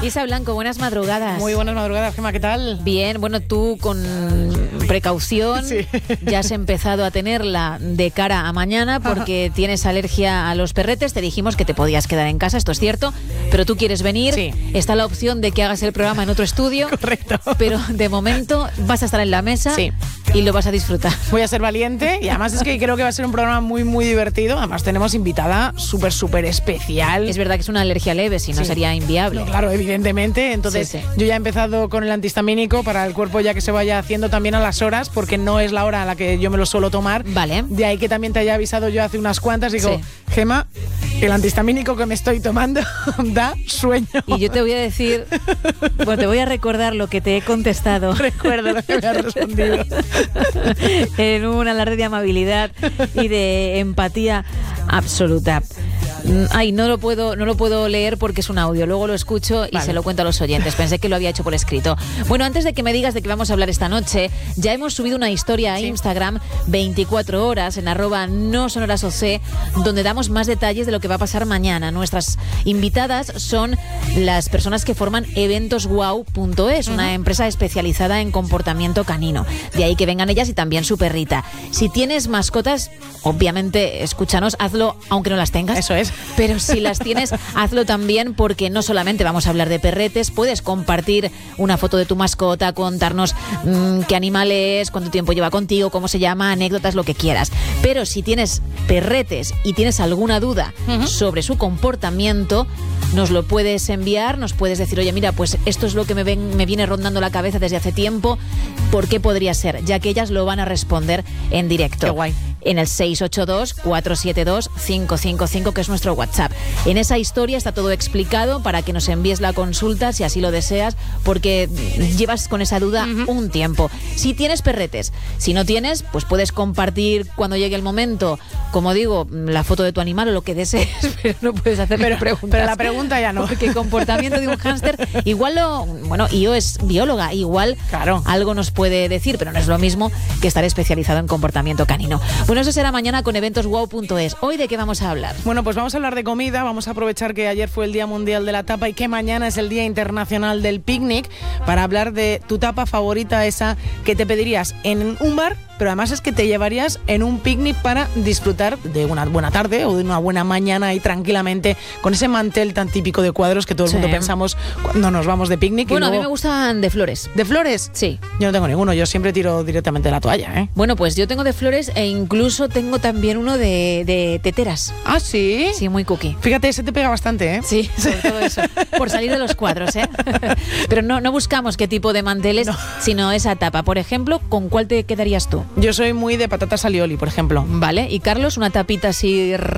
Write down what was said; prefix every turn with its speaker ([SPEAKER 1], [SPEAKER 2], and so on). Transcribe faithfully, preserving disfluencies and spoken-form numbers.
[SPEAKER 1] Isa Blanco, buenas madrugadas.
[SPEAKER 2] Muy buenas madrugadas, Gemma, ¿qué tal?
[SPEAKER 1] Bien, bueno, tú con precaución
[SPEAKER 2] Sí.
[SPEAKER 1] ya has empezado a tenerla de cara a mañana porque Ajá. tienes alergia a los perretes. Te dijimos que te podías quedar en casa, esto es cierto, pero tú quieres venir.
[SPEAKER 2] Sí.
[SPEAKER 1] Está la opción de que hagas el programa en otro estudio.
[SPEAKER 2] Correcto.
[SPEAKER 1] Pero de momento vas a estar en la mesa
[SPEAKER 2] Sí.
[SPEAKER 1] y lo vas a disfrutar.
[SPEAKER 2] Voy a ser valiente y además es que creo que va a ser un programa muy, muy divertido. Además tenemos invitada súper, súper especial.
[SPEAKER 1] Es verdad que es una alergia leve, si no
[SPEAKER 2] Sí.
[SPEAKER 1] sería inviable.
[SPEAKER 2] No, claro, evidentemente. Entonces
[SPEAKER 1] Sí, sí.
[SPEAKER 2] yo ya he empezado con el antihistamínico para el cuerpo ya que se vaya haciendo también a las horas, porque no es la hora a la que yo me lo suelo tomar.
[SPEAKER 1] Vale.
[SPEAKER 2] De ahí que también te haya avisado yo hace unas cuantas. Digo,
[SPEAKER 1] Sí.
[SPEAKER 2] Gemma, el antihistamínico que me estoy tomando da sueño.
[SPEAKER 1] Y yo te voy a decir, bueno, te voy a recordar lo que te he contestado.
[SPEAKER 2] Recuerdo lo que me has respondido.
[SPEAKER 1] En un alarde de amabilidad y de empatía absoluta. Ay, no lo puedo, no lo puedo leer porque es un audio. Luego lo escucho y
[SPEAKER 2] Vale.
[SPEAKER 1] se lo cuento a los oyentes. Pensé que lo había hecho por escrito. Bueno, antes de que me digas de qué vamos a hablar esta noche, ya hemos subido una historia a
[SPEAKER 2] Sí.
[SPEAKER 1] Instagram veinticuatro horas en arroba no son horas oc, donde damos más detalles de lo que va a pasar mañana. Nuestras invitadas son las personas que forman eventos wow punto es, una uh-huh. empresa especializada en comportamiento canino. De ahí que vengan ellas y también su perrita. Si tienes mascotas, obviamente escúchanos, hazlo aunque no las tengas.
[SPEAKER 2] Eso es.
[SPEAKER 1] Pero si las tienes, hazlo también, porque no solamente vamos a hablar de perretes, puedes compartir una foto de tu mascota, contarnos mmm, qué animal es, cuánto tiempo lleva contigo, cómo se llama, anécdotas, lo que quieras. Pero si tienes perretes y tienes alguna duda uh-huh. sobre su comportamiento, nos lo puedes enviar, nos puedes decir, oye, mira, pues esto es lo que me, ven, me viene rondando la cabeza desde hace tiempo, ¿por qué podría ser? Ya que ellas lo van a responder en directo.
[SPEAKER 2] Qué guay.
[SPEAKER 1] En el seis ocho dos, cuatro siete dos, cinco cinco cinco, que es nuestro WhatsApp. En esa historia está todo explicado para que nos envíes la consulta si así lo deseas, porque llevas con esa duda uh-huh. un tiempo. Si tienes perretes, si no tienes, pues puedes compartir cuando llegue el momento, como digo, la foto de tu animal o lo que desees, pero no puedes hacer
[SPEAKER 2] pero,
[SPEAKER 1] preguntas.
[SPEAKER 2] Pero la pregunta ya no.
[SPEAKER 1] Porque comportamiento de un hámster, igual lo... Bueno, Io es bióloga, igual
[SPEAKER 2] claro.
[SPEAKER 1] algo nos puede decir, pero no es lo mismo que estar especializado en comportamiento canino. Bueno, eso será mañana con eventos wow punto es. ¿Hoy de qué vamos a hablar?
[SPEAKER 2] Bueno, pues vamos a hablar de comida. Vamos a aprovechar que ayer fue el Día Mundial de la Tapa y que mañana es el Día Internacional del Picnic para hablar de tu tapa favorita, esa que te pedirías en un bar, pero además es que te llevarías en un picnic para disfrutar de una buena tarde o de una buena mañana ahí tranquilamente con ese mantel tan típico de cuadros que todo el
[SPEAKER 1] Sí.
[SPEAKER 2] mundo pensamos cuando nos vamos de picnic.
[SPEAKER 1] Bueno,
[SPEAKER 2] y luego...
[SPEAKER 1] a mí me gustan de flores.
[SPEAKER 2] ¿De flores?
[SPEAKER 1] Sí.
[SPEAKER 2] Yo no tengo ninguno, yo siempre tiro directamente de la toalla, ¿eh?
[SPEAKER 1] Bueno, pues yo tengo de flores e incluso tengo también uno de, de teteras.
[SPEAKER 2] ¿Ah, sí?
[SPEAKER 1] Sí, muy cookie.
[SPEAKER 2] Fíjate, ese te pega bastante, ¿eh?
[SPEAKER 1] Sí, sobre todo eso. Por salir de los cuadros, ¿eh? Pero no, no buscamos qué tipo de manteles, no. sino esa tapa. Por ejemplo, ¿con cuál te quedarías tú?
[SPEAKER 2] Yo soy muy de patatas alioli, por ejemplo.
[SPEAKER 1] Vale. ¿Y Carlos, una tapita así